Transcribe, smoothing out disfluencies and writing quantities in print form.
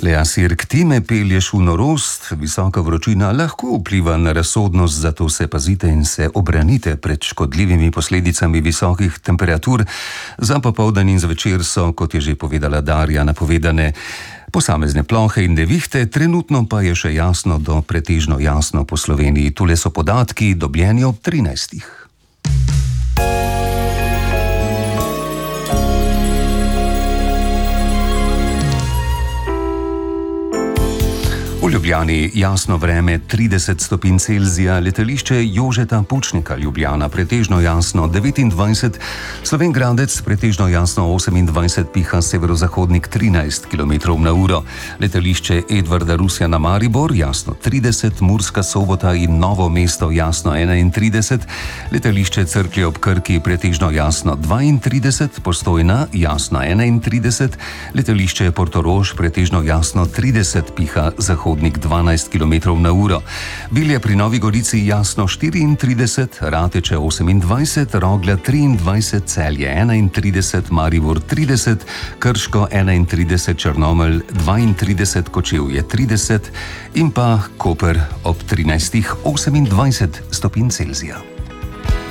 Lea Sirk, ti me pelješ v norost, visoka vročina lahko vpliva na razsodnost, zato se pazite in se obranite pred škodljivimi posledicami visokih temperatur. Za popoldan in zvečer so, kot je že povedala Darja, napovedane posamezne plohe in nevihte, trenutno pa je še jasno do pretežno jasno po Sloveniji. Tule so podatki, dobljeni ob 13. V Ljubljani jasno vreme 30 stopinj Celzija, letališče Jožeta Pučnika Ljubljana pretežno jasno 29, Slovenj Gradec pretežno jasno 28, piha severozahodnik 13 km/h, letališče Edvarda Rusjana Maribor jasno 30, Murska Sobota in Novo mesto jasno 31, letališče Cerklje ob Krki pretežno jasno 32, Postojna jasno 31, letališče Portorož pretežno jasno 30, piha zahodnik 12 km/h. Bilje pri Novi Gorici jasno 34, Rateče 28, Rogla 23, Celje 31, Maribor 30, Krško 31, Črnomelj 32, Kočevje 30 in pa Koper ob 13, 28 stopinj Celzija.